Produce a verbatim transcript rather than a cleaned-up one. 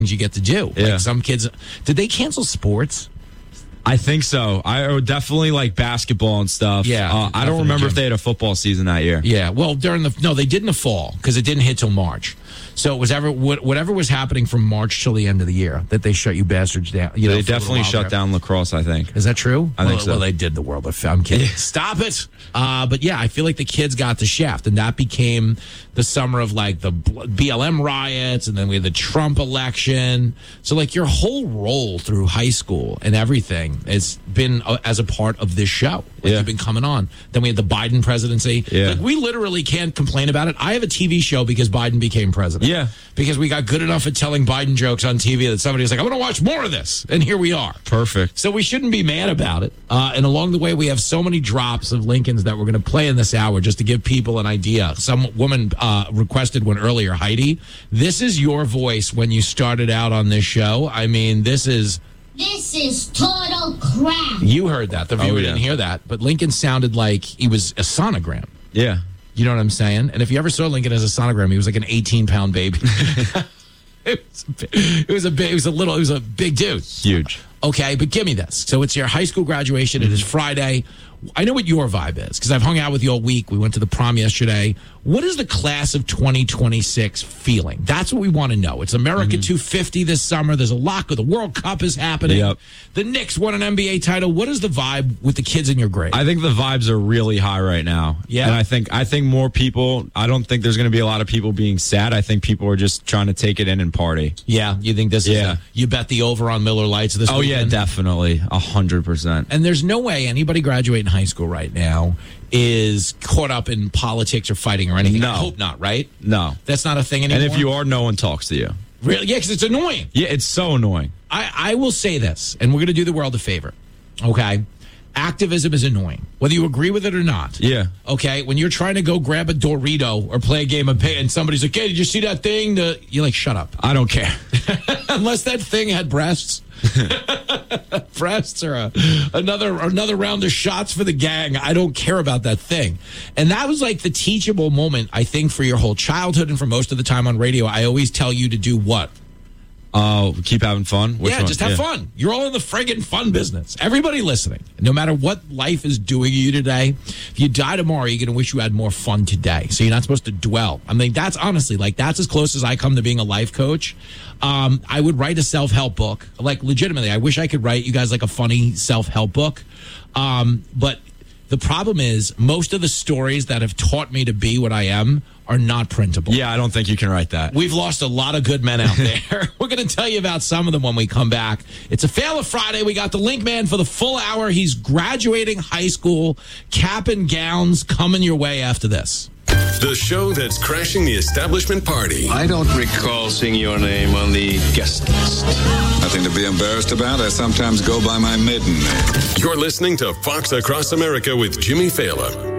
you get to do. Yeah. Like some kids, did they cancel sports? I think so. I oh, definitely like basketball and stuff. Yeah. Uh, I don't remember if they had a football season that year. Yeah. Well, during the no, they did in the fall because it didn't hit till March. So it was ever whatever was happening from March till the end of the year that they shut you bastards down. You know, they definitely shut down lacrosse, I think. Is that true? I well, think so. Well, they did the World of F- I'm kidding. Stop it. Uh, but yeah, I feel like the kids got the shaft, and that became the summer of like the B L M riots, and then we had the Trump election. So like your whole role through high school and everything has been uh, as a part of this show. Like yeah. You've been coming on. Then we had the Biden presidency. Yeah. Like we literally can't complain about it. I have a T V show because Biden became president. Yeah. Because we got good enough at telling Biden jokes on T V that somebody was like, I want to watch more of this. And here we are. Perfect. So we shouldn't be mad about it. Uh, and along the way, we have so many drops of Lincolns that we're going to play in this hour just to give people an idea. Some woman uh, requested one earlier. Heidi, this is your voice when you started out on this show. I mean, this is... This is total crap. You heard that. The viewer Oh, yeah. didn't hear that. But Lincoln sounded like he was a sonogram. Yeah. You know what I'm saying? And if you ever saw Lincoln as a sonogram, he was like an eighteen-pound baby. It was, a big, it was a big, it was a little, it was a big dude. Huge. Okay, but give me this. So it's your high school graduation. It is Friday. I know what your vibe is because I've hung out with you all week. We went to the prom yesterday. What is the class of twenty twenty-six feeling? That's what we want to know. It's America mm-hmm. two fifty this summer. There's a lot. The World Cup is happening. Yep. The Knicks won an N B A title. What is the vibe with the kids in your grade? I think the vibes are really high right now. Yeah. And I think I think more people, I don't think there's going to be a lot of people being sad. I think people are just trying to take it in and party. Yeah, you think this is Yeah. a, you bet the over on Miller Lights this Oh, weekend? yeah, definitely. A hundred percent. And there's no way anybody graduating high school right now is caught up in politics or fighting or anything. No. I hope not, right? No. That's not a thing anymore? And if you are, no one talks to you. Really? Yeah, because it's annoying. Yeah, it's so annoying. I, I will say this, and we're going to do the world a favor, okay? Activism is annoying, whether you agree with it or not. Yeah. Okay? When you're trying to go grab a Dorito or play a game of pay, and somebody's like, hey, did you see that thing? The, you're like, shut up. I don't care. Unless that thing had breasts. breasts or a, another another round of shots for the gang. I don't care about that thing. And that was like the teachable moment, I think, for your whole childhood and for most of the time on radio. I always tell you to do what? Uh, keep having fun. Which yeah, one? just have yeah. fun. You're all in the friggin' fun business. Everybody listening, no matter what life is doing to you today, if you die tomorrow, you're going to wish you had more fun today. So you're not supposed to dwell. I mean, that's honestly, like, that's as close as I come to being a life coach. Um, I would write a self-help book. Like, legitimately, I wish I could write you guys, like, a funny self-help book. Um, but the problem is, most of the stories that have taught me to be what I am are not printable. Yeah, I don't think you can write that. We've lost a lot of good men out there. We're going to tell you about some of them when we come back. It's a Fail of Friday. We got the Link Man for the full hour. He's graduating high school. Cap and gowns coming your way after this. The show that's crashing the establishment party. I don't recall seeing your name on the guest list. Nothing to be embarrassed about. I sometimes go by my maiden name. You're listening to Fox Across America with Jimmy Fallon.